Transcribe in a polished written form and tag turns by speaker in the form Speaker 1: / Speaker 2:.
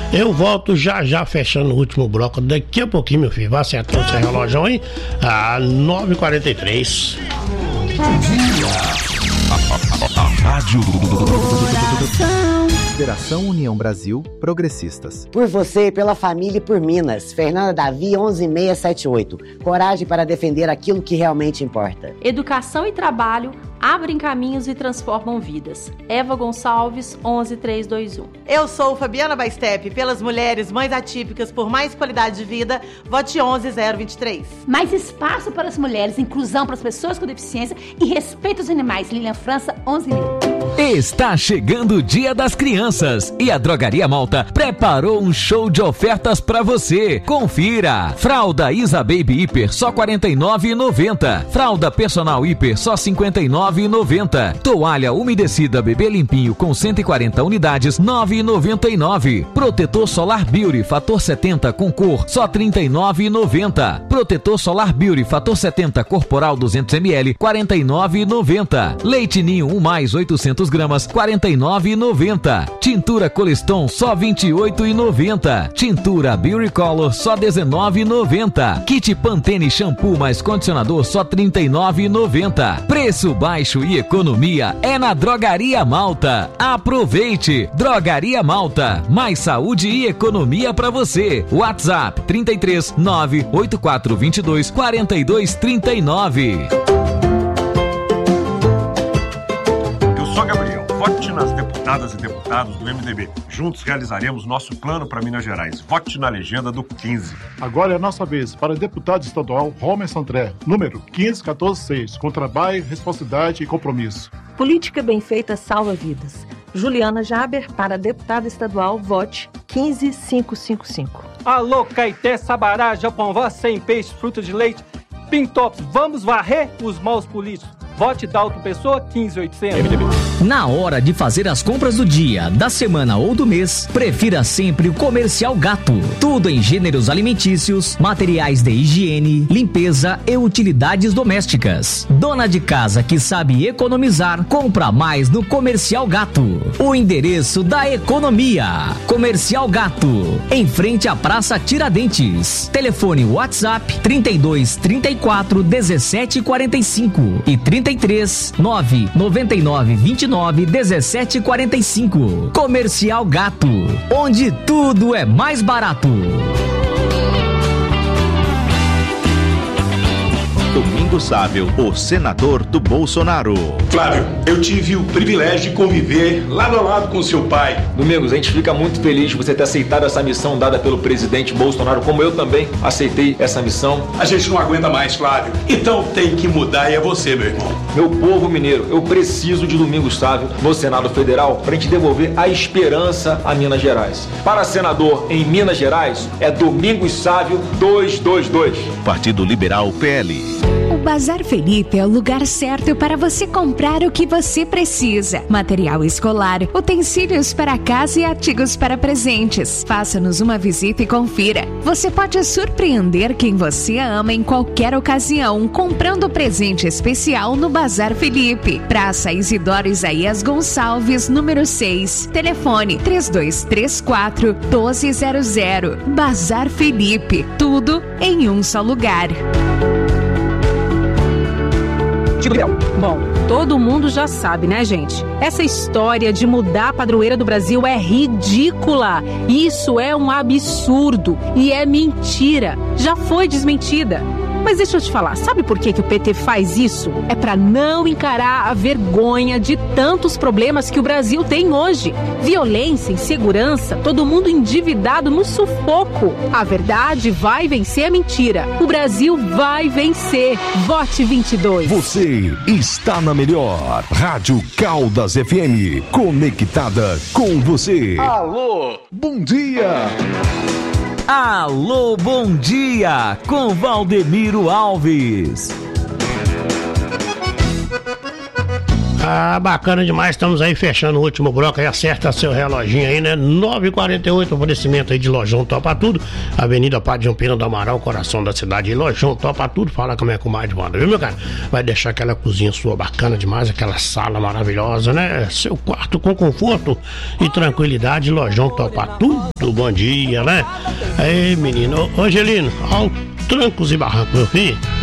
Speaker 1: Eu volto já fechando o último bloco. Daqui a pouquinho, meu filho. Vai acertar o seu relógio aí. 9h43.
Speaker 2: Rádio
Speaker 3: Federação União Brasil Progressistas.
Speaker 4: Por você, pela família e por Minas. Fernanda Davi, 11678. Coragem para defender aquilo que realmente importa.
Speaker 5: Educação e trabalho abrem caminhos e transformam vidas. Eva Gonçalves, 11321.
Speaker 6: Eu sou Fabiana Baistep. Pelas mulheres, mães atípicas, por mais qualidade de vida, vote 11023.
Speaker 7: Mais espaço para as mulheres, inclusão para as pessoas com deficiência e respeito aos animais. Lilian França, 11.000.
Speaker 8: Está chegando o Dia das Crianças e a Drogaria Malta preparou um show de ofertas para você. Confira! Fralda Isa Baby Hiper só R$ 49,90. Fralda Personal Hiper só R$ 59,90. Toalha umedecida Bebê Limpinho com 140 unidades R$ 9,99. Protetor Solar Beauty Fator 70 com cor só R$ 39,90. Protetor Solar Beauty Fator 70 corporal 200ml R$ 49,90. Leite Ninho 1+, 800 gramas, R$ 49,90. Tintura Coleston, só R$ 28,90. Tintura Beauty Color, só R$ 19,90. Kit Pantene Shampoo mais condicionador, só R$ 39,90. Preço baixo e economia é na Drogaria Malta. Aproveite! Drogaria Malta, mais saúde e economia pra você. WhatsApp 33 98422 4239.
Speaker 9: Vote nas deputadas e deputados do MDB. Juntos realizaremos nosso plano para Minas Gerais. Vote na legenda do 15.
Speaker 10: Agora é a nossa vez para deputado estadual Romers André, número 15146, com trabalho, responsabilidade e compromisso.
Speaker 11: Política bem feita salva vidas. Juliana Jaber, para deputada estadual, vote 15555.
Speaker 12: Alô, Caeté, Sabará, Japão, sem peixe, fruta de leite, Pintops, vamos varrer os maus políticos. Vote Dalton Pessoa, 15800.
Speaker 8: Na hora de fazer as compras do dia, da semana ou do mês, prefira sempre o Comercial Gato. Tudo em gêneros alimentícios, materiais de higiene, limpeza e utilidades domésticas. Dona de casa que sabe economizar, compra mais no Comercial Gato. O endereço da economia. Comercial Gato, em frente à Praça Tiradentes. Telefone WhatsApp 32 34 17 45 e 33 999 29 17 45. Comercial Gato, onde tudo é mais barato.
Speaker 2: Domingos Sábio, o senador do Bolsonaro.
Speaker 13: Flávio, eu tive o privilégio de conviver lado a lado com seu pai.
Speaker 14: Domingos, a gente fica muito feliz de você ter aceitado essa missão dada pelo presidente Bolsonaro, como eu também aceitei essa missão.
Speaker 13: A gente não aguenta mais, Flávio. Então tem que mudar e é você, meu irmão.
Speaker 14: Meu povo mineiro, eu preciso de Domingos Sávio no Senado Federal para a gente devolver a esperança a Minas Gerais. Para senador em Minas Gerais, é Domingos Sávio 222.
Speaker 2: Partido Liberal PL.
Speaker 15: O Bazar Felipe é o lugar certo para você comprar o que você precisa. Material escolar, utensílios para casa e artigos para presentes. Faça-nos uma visita e confira. Você pode surpreender quem você ama em qualquer ocasião, comprando presente especial no Bazar Felipe. Praça Isidoro Isaías Gonçalves, número 6. Telefone 3234 1200. Bazar Felipe. Tudo em um só lugar.
Speaker 16: Bom, todo mundo já sabe, né, gente? Essa história de mudar a padroeira do Brasil é ridícula. Isso é um absurdo e é mentira. Já foi desmentida. Mas deixa eu te falar, sabe por que o PT faz isso? É para não encarar a vergonha de tantos problemas que o Brasil tem hoje. Violência, insegurança, todo mundo endividado no sufoco. A verdade vai vencer a mentira. O Brasil vai vencer. Vote 22.
Speaker 2: Você está na melhor Rádio Caldas FM, conectada com você.
Speaker 13: Alô, bom dia.
Speaker 8: Alô, bom dia, com Valdemiro Alves.
Speaker 1: Bacana demais, estamos aí fechando o último bloco aí, acerta seu reloginho aí, né? 9h48, oferecimento aí de Lojão Topa Tudo, Avenida Padre João Pena do Amaral, coração da cidade, Lojão Topa Tudo, fala como é com mais de moda, viu, meu cara? Vai deixar aquela cozinha sua bacana demais, aquela sala maravilhosa, né? Seu quarto com conforto e tranquilidade, Lojão Topa Tudo. bom dia, né? Aí, menino, ô Angelino, ao trancos e barrancos, meu filho.